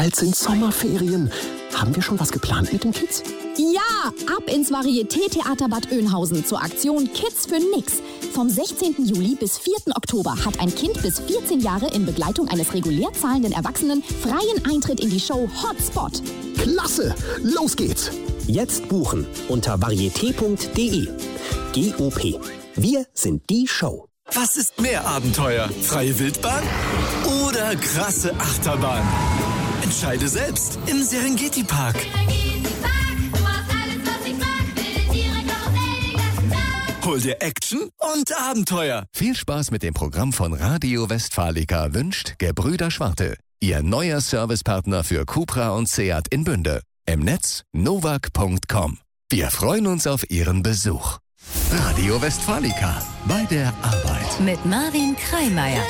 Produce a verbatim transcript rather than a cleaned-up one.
bald sind Sommerferien. Haben wir schon was geplant mit den Kids? Ja, ab ins Varieté-Theater Bad Oeynhausen zur Aktion Kids für Nix. Vom sechzehnten Juli bis vierten Oktober hat ein Kind bis vierzehn Jahre in Begleitung eines regulär zahlenden Erwachsenen freien Eintritt in die Show Hotspot. Klasse! Los geht's! Jetzt buchen unter varieté punkt de. G O P. Wir sind die Show. Was ist mehr Abenteuer? Freie Wildbahn oder krasse Achterbahn? Entscheide selbst im Serengeti Park. Hol dir Action und Abenteuer. Viel Spaß mit dem Programm von Radio Westfalica wünscht Gebrüder Schwarte. Ihr neuer Servicepartner für Cupra und Seat in Bünde. Im Netz novak punkt com. Wir freuen uns auf Ihren Besuch. Radio Westfalica. Bei der Arbeit. Mit Marvin Kreimeier.